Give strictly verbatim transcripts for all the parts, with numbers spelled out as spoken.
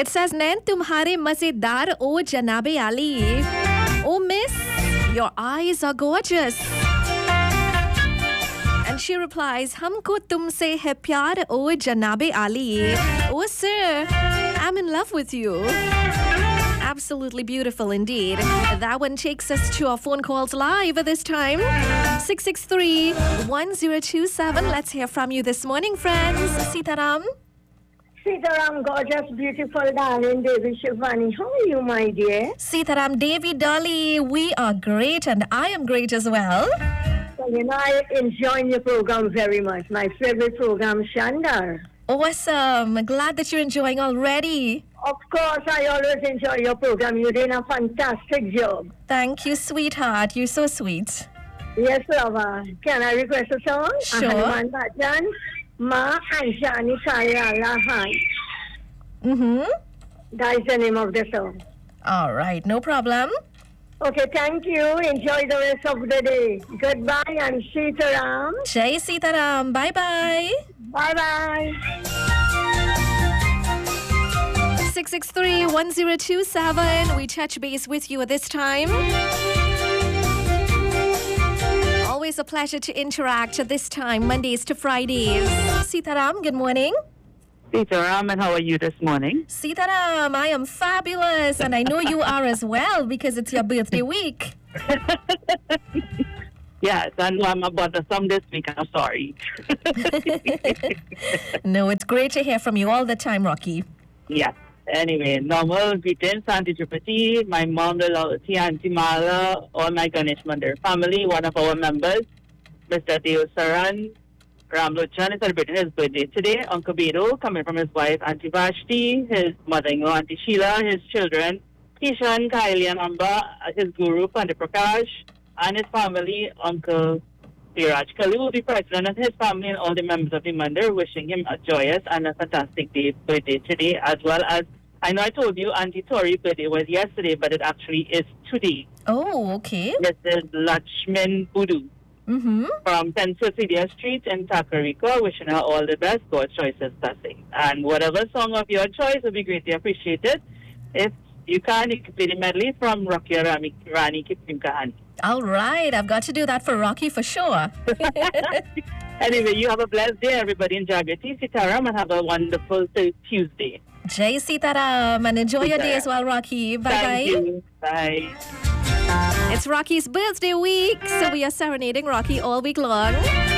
It says, Nain tumhare mazedar o Janabe Ali. Oh, miss, your eyes are gorgeous. And she replies, Humko tumse hai pyar o Janabe Ali. Oh, sir, I'm in love with you. Absolutely beautiful indeed. That one takes us to our phone calls live at this time. six six three, one zero two seven. Let's hear from you this morning, friends. Sitaram. Sitaram, gorgeous, beautiful, darling Devi Shivani. How are you, my dear? Sitaram, Devi Dolly, we are great and I am great as well. Well, you know, I enjoy your program very much. My favorite program, Shandar. Awesome. Glad that you're enjoying already. Of course, I always enjoy your program. You're doing a fantastic job. Thank you, sweetheart. You're so sweet. Yes, lover. Can I request a song? Sure. Hanuman Bhajan, Ma Anjani Kaya Lahai. Mm-hmm. That is the name of the song. All right, no problem. Okay, thank you. Enjoy the rest of the day. Goodbye and Sitaram. Jai Sitaram. Bye-bye. Bye-bye. six six three, one zero two seven. We touch base with you at this time. Always a pleasure to interact at this time, Mondays to Fridays. Sitaram, good morning. Sitaram, and how are you this morning? Sitaram, I am fabulous, and I know you are as well because it's your birthday week. Yes, and I'm about the song this week. I'm sorry. No, it's great to hear from you all the time, Rocky. Yes. Anyway, normal greetings, Auntie Tripati, my mom, the Lalati, Auntie Mala, all my Ganesh Mandir family, one of our members, Mister Deo Saran, Ramlochan is celebrating his birthday today. Uncle Beto, coming from his wife, Auntie Vashti, his mother-in-law, Auntie Sheila, his children, Kishan, Kylie, and Amba, his guru, Pandit Prakash, and his family, Uncle Biraj Kali will be present, and his family and all the members of the Mandir wishing him a joyous and a fantastic day birthday today, as well as, I know I told you Auntie Tori's birthday was yesterday, but it actually is today. Oh, okay. Missus Lakshman Budu. Mm-hmm. From ten Cecilia Street in Tacarigua, wishing her all the best, God's choices blessing. And whatever song of your choice will be greatly appreciated. If you can, you can play the medley from Rocky Rani, Rani Kipim Kahani. All right, I've got to do that for Rocky for sure. Anyway, you have a blessed day, everybody in Jagrati, Sitaram, and have a wonderful Tuesday. Jai Sitaram, and enjoy Sitaram. Your day as well, Rocky. Bye-bye. Thank you. Bye. It's Rocky's birthday week, so we are serenading Rocky all week long.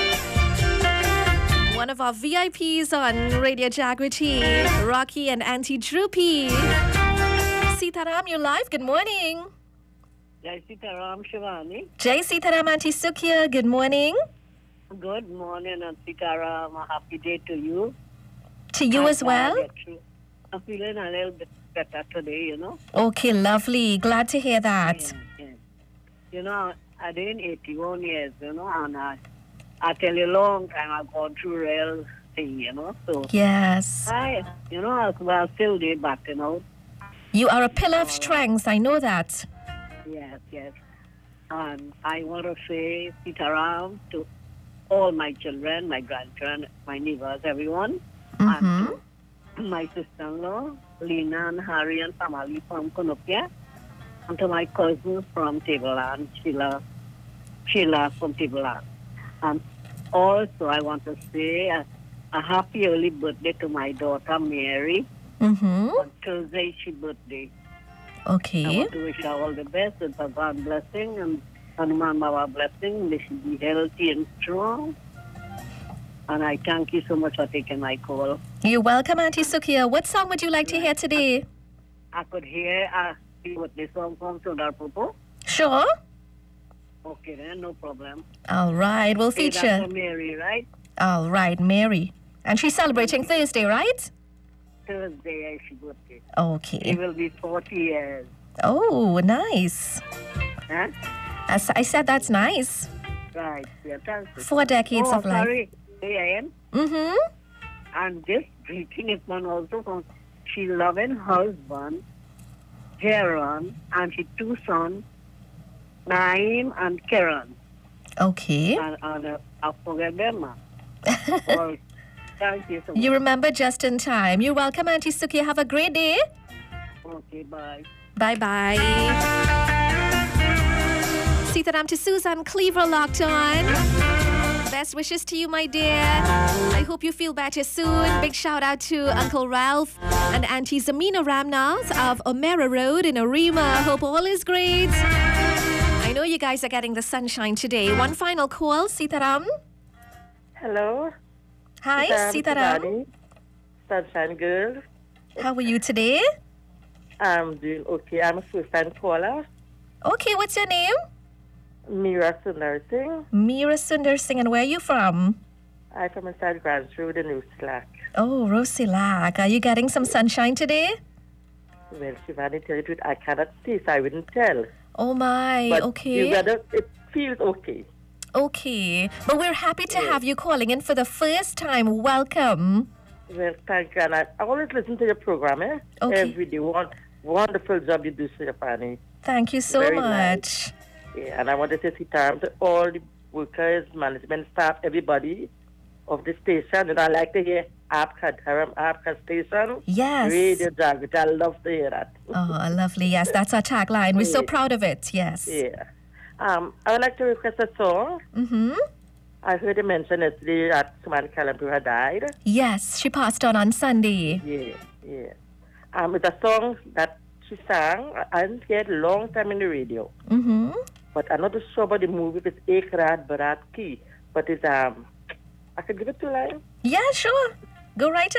One of our V I Ps on Radio Jagrati, Rocky and Auntie Droopy. Sitaram, you're live. Good morning. Jai Sitaram Shivani. Jai Sitaram, Auntie Sukya. Good morning. Good morning, and Sitaram. A happy day to you. To you I'm as well. I'm feeling a little bit better today, you know. Okay, lovely. Glad to hear that. Yeah, yeah. You know, I've been eighty-one years, you know, and I, I tell you, long time I've gone through real thing, you know. So yes. I, you know, I was still there back, you know. You are a pillar of strength. I know that. Yes, yes. And I want to say Sitaram to all my children, my grandchildren, my neighbors, everyone. Mm-hmm. And to my sister-in-law, Lena and Harry and family from Konopia. And to my cousins from Tableland, Sheila, Sheila from Tableland. And also I want to say a, a happy early birthday to my daughter, Mary. Mm-hmm. On Thursday, she birthday. Okay. I want to wish her all the best with a God blessing and Hanuman Baba blessing. They should be healthy and strong. And I thank you so much for taking my call. You're welcome, Auntie Sukya. What song would you like to hear today? I could hear uh, what the song from Sundar Popo. Sure. Okay, then, no problem. All right, we'll Hey, feature. that's for Mary, right? All right, Mary. And she's celebrating Thursday, right? Thursday, she birthday. She Okay. will be forty years. Oh, nice. Huh? As I said, that's nice. Right, yeah, thank you. Four decades oh, of life. sorry. Hey, I am. Mm-hmm. And this greeting is one also from she loving husband, Jaron, and she two sons, Naim and Karen. Okay. And, and uh, I forget them. uh, all, Thank you so much. You remember just in time. You're welcome, Auntie Suki. Have a great day. Okay, bye. Bye-bye. Sitaram to Susan Cleaver locked on. Best wishes to you, my dear. I hope you feel better soon. Big shout out to Uncle Ralph and Auntie Zamina Ramnath of Omera Road in Arima. Hope all is great. I know you guys are getting the sunshine today. One final call, Sitaram. Hello. Hi, Sitaram. Sitaram. Sunshine Girl. How are you today? I'm doing okay. I'm a first-time caller. Okay, what's your name? Mira Sundar Singh. Mira Sundar Singh, and where are you from? I'm from inside Grand Road in Usilak. Oh, Rosilak. Are you getting some sunshine today? Well, Shivani, tell you the truth, I cannot see, so I wouldn't tell. Oh my, But okay. you rather, it feels okay. Okay. But we're happy to have you calling in for the first time. Welcome. Well, thank you. And I, I always listen to your program, eh? Okay. Every day. One wonderful job you do, Shivani. Thank you so Very much. nice. Yeah, and I want to say Sitaram to all the workers, management staff, everybody of the station. And I like to hear Apka Dharam, Apka Station. Yes. Radio Jagat. I love to hear that. Oh, lovely. Yes, that's our tagline. We're so proud of it. Yes. Yeah. Um, I would like to request a song. Mm-hmm. I heard you mention yesterday that Sumani Kalampu had died. Yes, she passed on on Sunday. Yeah, yeah. Um, it's a song that she sang. I didn't hear it a long time in the radio. Mm-hmm. But I'm not sure about the movie. It's Ek Raat Barat Ki. But it's, um, I could give it two lines. Yeah, sure. Go right